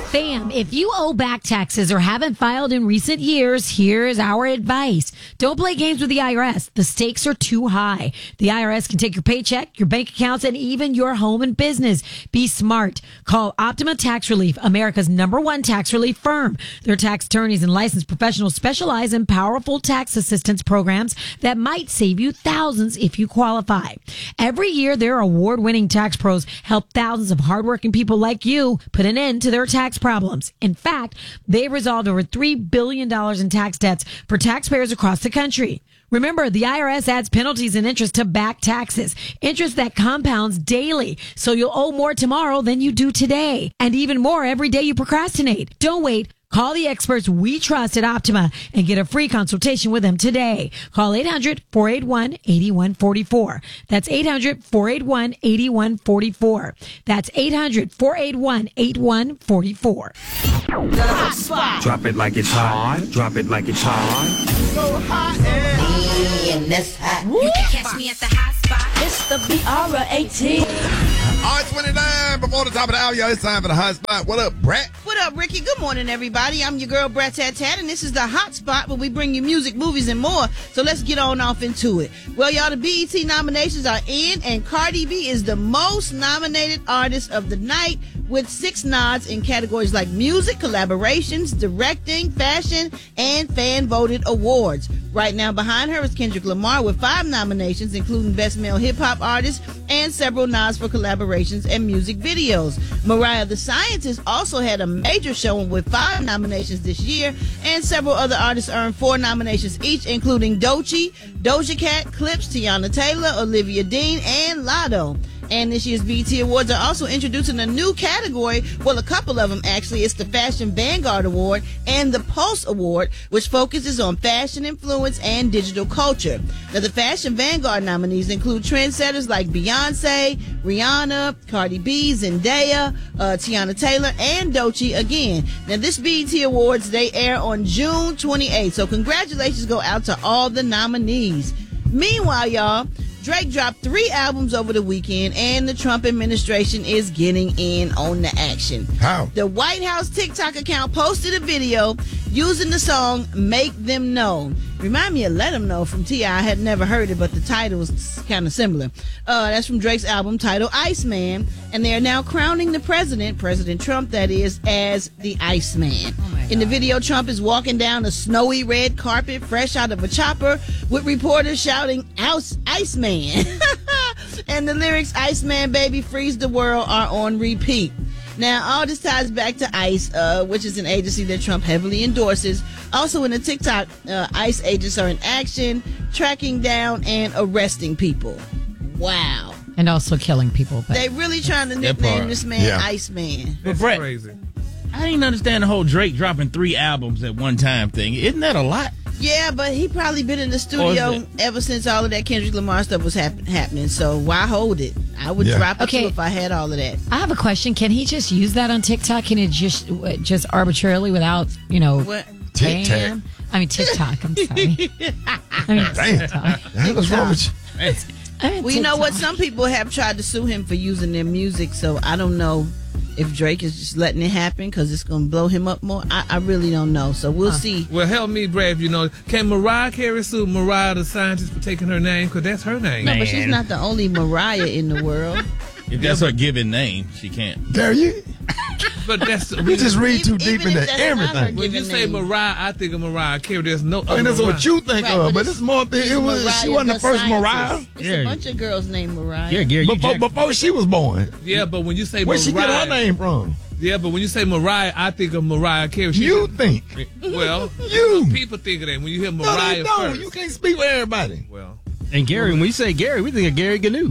Fam, if you owe back taxes or haven't filed in recent years, here's our advice. Don't play games with the IRS. The stakes are too high. The IRS can take your paycheck, your bank accounts, and even your home and business. Be smart. Call Optima Tax Relief, America's #1 tax relief firm. Their tax attorneys and licensed professionals specialize in powerful tax assistance programs that might save you thousands if you qualify. Every year, their award-winning tax pros help thousands of hardworking people like you put an end to their tax problems. In fact, they've resolved over $3 billion in tax debts for taxpayers across the country. Remember, the IRS adds penalties and interest to back taxes, interest that compounds daily, so you'll owe more tomorrow than you do today, and even more every day you procrastinate. Don't wait. Call the experts we trust at Optima and get a free consultation with them today. Call 800-481-8144. That's 800-481-8144. That's 800-481-8144. The hot spot. Drop it like it's hot. Drop it like it's hot. So hot and that's hot. You can catch me at the hot spot. It's the BR18. All right, 29 before the top of the hour, y'all. It's time for the hot spot. What up, Brat? What up, Ricky? Good morning, everybody. I'm your girl, Brat Tat Tat, and this is the hot spot where we bring you music, movies, and more. So let's get on off into it. Well, y'all, the BET nominations are in, and Cardi B is the most nominated artist of the night with 6 nods in categories like music, collaborations, directing, fashion, and fan-voted awards. Right now, behind her is Kendrick Lamar with 5 nominations, including Best Male Hip Hop Artist and several nods for collaborations and music videos. Mariah the Scientist also had a major showing with 5 nominations this year, and several other artists earned 4 nominations each, including Doechii, Doja Cat, Clips, Tiana Taylor, Olivia Dean, and Lotto. And this year's BET Awards are also introducing a new category, well, a couple of them actually. It's the Fashion Vanguard Award and the Pulse Award, which focuses on fashion influence and digital culture. Now, the Fashion Vanguard nominees include trendsetters like Beyonce, Rihanna, Cardi B, Zendaya, Tiana Taylor, and Doechii again. Now, this BET Awards, they air on June 28th, so congratulations go out to all the nominees. Meanwhile, y'all, Drake dropped 3 albums over the weekend, and the Trump administration is getting in on the action. How? The White House TikTok account posted a video using the song Make Them Know. Remind me of Let 'Em Know from T.I. I had never heard it, but the title was kind of similar. That's from Drake's album titled Iceman, and they are now crowning the president, President Trump that is, as the Iceman. In the video, Trump is walking down a snowy red carpet fresh out of a chopper with reporters shouting, Iceman. And the lyrics, Iceman, baby, freeze the world, are on repeat. Now, all this ties back to ICE, which is an agency that Trump heavily endorses. Also in the TikTok, ICE agents are in action, tracking down and arresting people. Wow. And also killing people. But They really trying to nickname this man Iceman. But Brett, Crazy. I didn't understand the whole Drake dropping 3 albums at one time thing. Isn't that a lot? Yeah, but he probably been in the studio ever since all of that Kendrick Lamar stuff was happening. So why hold it? I would drop it too if I had all of that. I have a question. Can he just use that on TikTok? Can it just arbitrally without, What? paying him? I mean, TikTok. I'm sorry. TikTok. What's wrong with you? Well, you know what? Some people have tried to sue him for using their music, so I don't know if Drake is just letting it happen because it's going to blow him up more. I really don't know, so we'll see. Well, help me, Brad, if you know. Can Mariah Carey sue Mariah the Scientist for taking her name? Because that's her name. No, but she's not the only Mariah in the world. If that's her given name, she can't. Dare you? But that's You just read too deep Even into if that's not her everything. when you given say name. Mariah, I think of Mariah Carey. There's no I mean, that's other what you think Right, of, but but it's- it's more. She wasn't the first Mariah. It's a bunch of girls named Mariah. Yeah, Gary, Before she was born. Yeah, but when you say Where Mariah, she get her name from? Yeah, but when you say Mariah, I think of Mariah Carey. You think? Well, You. people think of that when you hear No, Mariah they don't. first. You can't speak for everybody. Well, And Gary, when we say Gary, we think of Gary Gnu.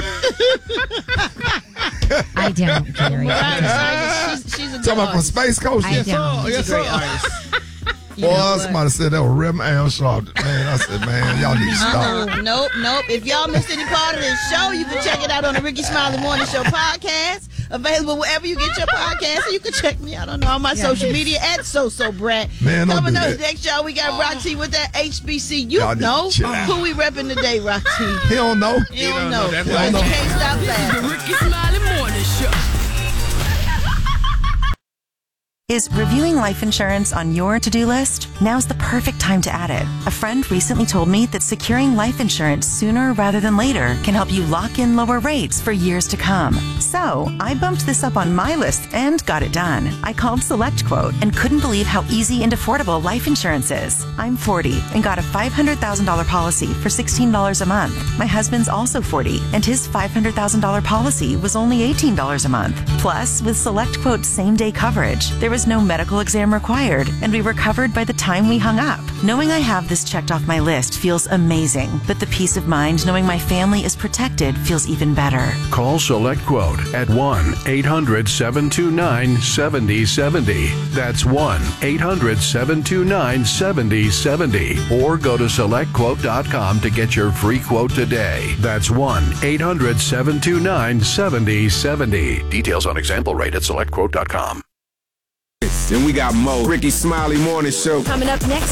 I don't, Gary. Mariah, she's a good Talking about from artist. Space Coast. I don't. She's a great artist. Boy, somebody said that was Rem Al Sharp. Man, I said, man, y'all need to stop. Nope. If y'all missed any part of this show, you can check it out on the Ricky Smiley Morning Show podcast. Available wherever you get your podcast. And you can check me out on all my social media at Brat. Man, don't Coming do up that. next, y'all, we got Rock-T with that HBC. Y'all You need know to chill out. who we repping today, Rock-T. He don't know. You don't know. That's You right. can't stop laughing. Ricky Smiley Morning Show. Is reviewing life insurance on your to-do list? Now's the perfect time to add it. A friend recently told me that securing life insurance sooner rather than later can help you lock in lower rates for years to come. So I bumped this up on my list and got it done. I called SelectQuote and couldn't believe how easy and affordable life insurance is. I'm 40 and got a $500,000 policy for $16 a month. My husband's also 40 and his $500,000 policy was only $18 a month. Plus, with SelectQuote's same-day coverage, there was no medical exam required, and we were covered by the time we hung up. Knowing I have this checked off my list feels amazing, but the peace of mind knowing my family is protected feels even better. Call SelectQuote at 1-800-729-7070. That's 1-800-729-7070. Or go to SelectQuote.com to get your free quote today. That's 1-800-729-7070. Details on example rate at SelectQuote.com. Then we got Mo, Ricky Smiley Morning Show. Coming up next.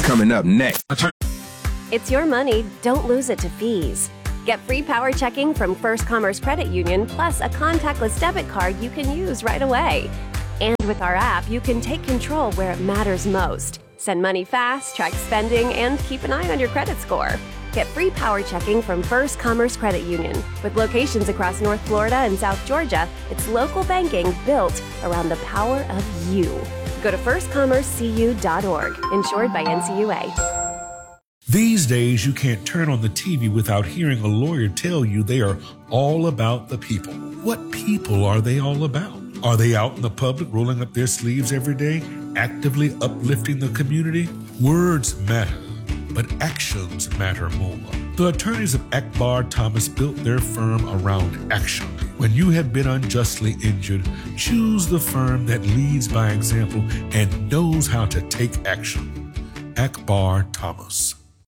It's your money. Don't lose it to fees. Get free power checking from First Commerce Credit Union, plus a contactless debit card you can use right away. And with our app, you can take control where it matters most. Send money fast, track spending, and keep an eye on your credit score. Get free power checking from First Commerce Credit Union. With locations across North Florida and South Georgia, it's local banking built around the power of you. Go to firstcommercecu.org, insured by NCUA. These days, you can't turn on the TV without hearing a lawyer tell you they are all about the people. What people are they all about? Are they out in the public rolling up their sleeves every day, actively uplifting the community? Words matter, but actions matter more. The attorneys of Akbar Thomas built their firm around action. When you have been unjustly injured, choose the firm that leads by example and knows how to take action. Akbar Thomas.